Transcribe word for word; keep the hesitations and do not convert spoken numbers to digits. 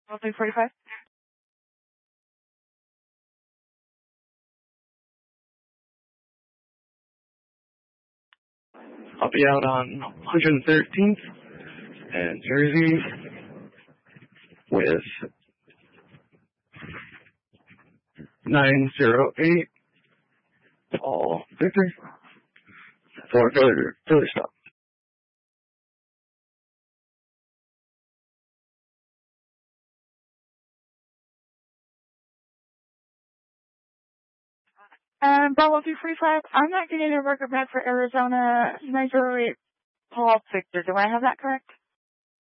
Bravo three forty-five. I'll be out on one hundred thirteenth and Jersey with nine zero eight Paul Victor for further, further stop. Um, Bravo three forty-five, I'm not getting a record back for Arizona nine zero eight Paul Victor. Do I have that correct?